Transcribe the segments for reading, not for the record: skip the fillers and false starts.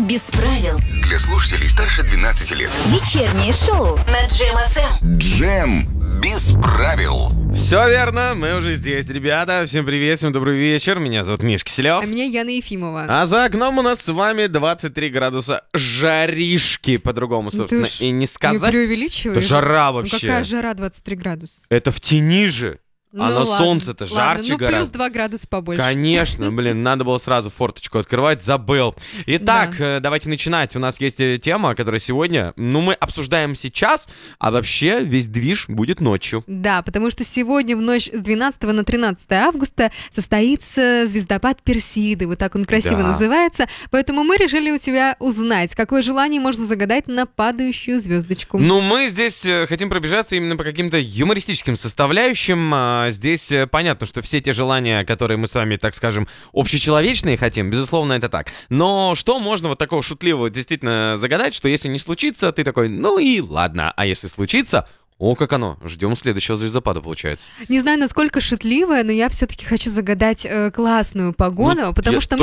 Без правил. Для слушателей старше 12 лет. Вечернее шоу на Джем ФМ. Джем без правил. Все верно, мы уже здесь, ребята. Всем привет, всем добрый вечер. Меня зовут Миш Киселев. А меня Яна Ефимова. А за окном у нас с вами 23 градуса жаришки, по-другому, собственно, и не сказать. Не преувеличиваешь? Это жара Ну вообще. какая жара 23 градуса? Это в тени же. Ну, а на ладно, солнце-то ладно, жарче плюс гораздо. 2 градуса побольше. Конечно, надо было сразу форточку открывать, забыл. Итак, давайте начинать. У нас есть тема, которая сегодня, мы обсуждаем сейчас, а вообще весь движ будет ночью. Да, потому что сегодня в ночь с 12 на 13 августа состоится звездопад Персиды, вот так он красиво называется, поэтому мы решили у тебя узнать, какое желание можно загадать на падающую звездочку. Мы здесь хотим пробежаться именно по каким-то юмористическим составляющим. Здесь понятно, что все те желания, которые мы с вами, так скажем, общечеловечные хотим, безусловно, это так. Но что можно вот такого шутливого действительно загадать, что если не случится, ты такой, и ладно, а если случится... О, как оно. Ждем следующего звездопада, получается. Не знаю, насколько шутливая, но я все-таки хочу загадать классную погоду, потому что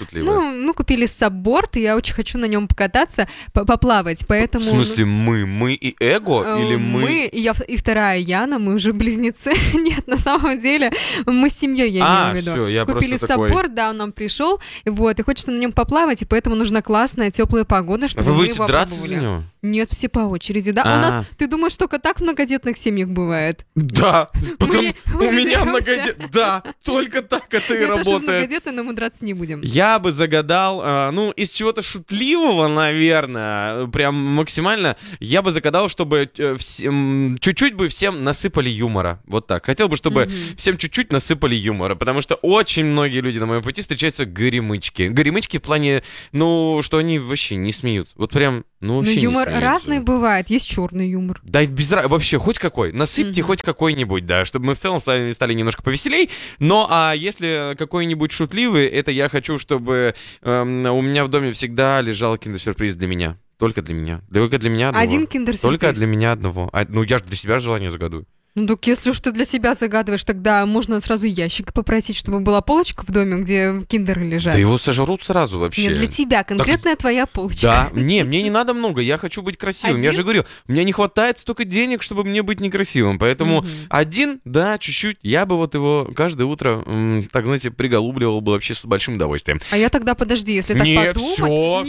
мы купили сабборд, и я очень хочу на нем покататься, поплавать, поэтому... В смысле мы и Эго? Или мы? Мы, и вторая Яна, мы уже близнецы. Нет, на самом деле, мы с семьей, я имею в виду. Все, я купили сабборд, да, он нам пришел, и хочется на нем поплавать, и поэтому нужна классная, теплая погода, чтобы Вы мы будете его драться опробовали. за него? Нет, все по очереди, да? У нас, ты думаешь, только так в многодетных семьях бывает? Да, потому Мы у меня разберемся. многодетный. Да, только так это и Я тоже работает. многодетная, но мы драться не будем. Я бы загадал, из чего-то шутливого, наверное, прям максимально, я бы загадал, чтобы чуть-чуть бы всем насыпали юмора. Вот так. Хотел бы, чтобы всем чуть-чуть насыпали юмора, потому что очень многие люди на моем пути встречаются горемычки. Горемычки в плане, что они вообще не смеются. Вот прям, вообще не юмор смеются. разный бывает. Есть черный юмор. Да, вообще, хоть какой. Насыпьте хоть какой-нибудь, да, чтобы мы в целом стали немножко повеселей. Но, если какой-нибудь шутливый, это я хочу, чтобы у меня в доме всегда лежал киндер-сюрприз для меня. Только для меня. Только для меня одного. Один киндер-сюрприз? Только для меня одного. Я же для себя желание загадываю. Так если уж ты для себя загадываешь, тогда можно сразу ящик попросить, чтобы была полочка в доме, где киндеры лежат. Да его сожрут сразу вообще. Нет, для тебя, конкретная твоя полочка. Да, мне не надо много, я хочу быть красивым. Один? Я же говорю, у меня не хватает столько денег, чтобы мне быть некрасивым. Поэтому один, да, чуть-чуть, я бы его каждое утро, так, знаете, приголубливал бы вообще с большим удовольствием. А я тогда, подожди, если так Нет, подумать...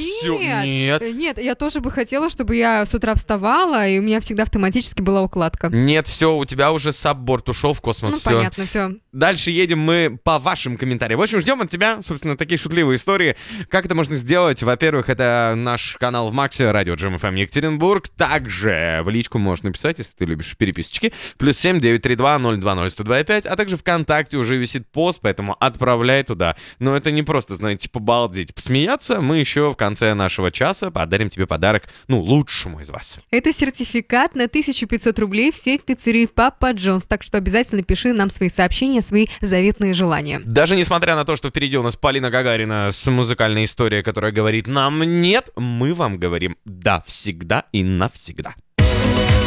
нет. Я тоже бы хотела, чтобы я с утра вставала, и у меня всегда автоматически была укладка. Нет, все, у тебя уже сабборд ушел в космос. Всё. Понятно, все. Дальше едем мы по вашим комментариям. В общем, ждем от тебя, собственно, такие шутливые истории. Как это можно сделать? Во-первых, это наш канал в Максе, радио Джем ФМ Екатеринбург. Также в личку можешь написать, если ты любишь переписочки. +7 932 020 125. А также ВКонтакте уже висит пост, поэтому отправляй туда. Но это не просто, знаете, побалдеть, посмеяться. Мы еще в конце нашего часа подарим тебе подарок, лучшему из вас. Это сертификат на 1500 рублей в сеть пиццерий Папа Джонс. Так что обязательно пиши нам свои сообщения, свои заветные желания. Даже несмотря на то, что впереди у нас Полина Гагарина с музыкальной историей, которая говорит нам нет, мы вам говорим да всегда и навсегда.